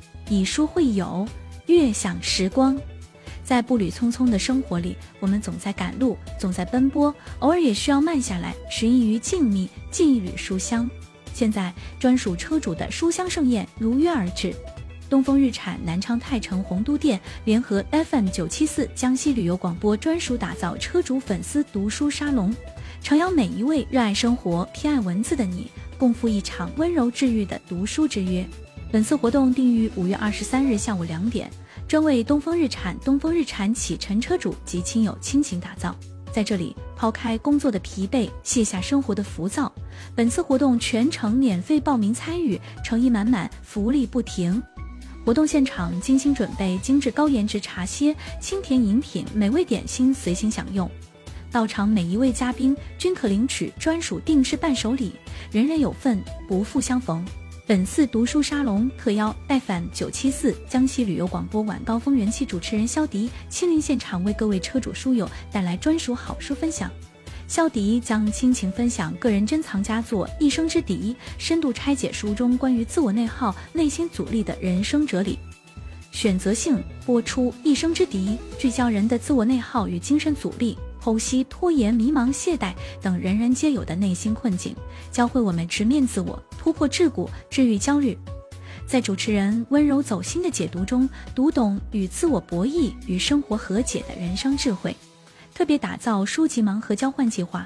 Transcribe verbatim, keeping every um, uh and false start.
以书会友，悦享时光。在步履匆匆的生活里，我们总在赶路，总在奔波，偶尔也需要慢下来，寻绎于静谧，寄一缕书香。现在专属车主的书香盛宴如约而至，东风日产南昌泰城洪都店联合 F M 九七四 江西旅游广播专属打造车主粉丝读书沙龙，诚邀每一位热爱生活、偏爱文字的你，共赴一场温柔治愈的读书之约。本次活动定于五月二十三日下午两点，专为东风日产、东风日产启辰车主及亲友倾情打造。在这里，抛开工作的疲惫，卸下生活的浮躁。本次活动全程免费报名参与，诚意满满，福利不停。活动现场精心准备精致高颜值茶歇、清甜饮品、美味点心随行享用。到场每一位嘉宾均可领取专属定制伴手礼，人人有份，不负相逢。本次读书沙龙特邀 F M 九七四 江西旅游广播晚高峰人气主持人肖迪亲临现场，为各位车主书友带来专属好书分享。肖迪将倾情分享个人珍藏佳作《一生之敌》，深度拆解书中关于自我内耗、内心阻力的人生哲理。选择性播出《一生之敌》，聚焦人的自我内耗与精神阻力，剖析拖延、迷茫、懈怠等人人皆有的内心困境，教会我们直面自我，突破桎梏，治愈焦虑。在主持人温柔走心的解读中，读懂与自我博弈与生活和解的人生智慧。特别打造书籍盲盒交换计划，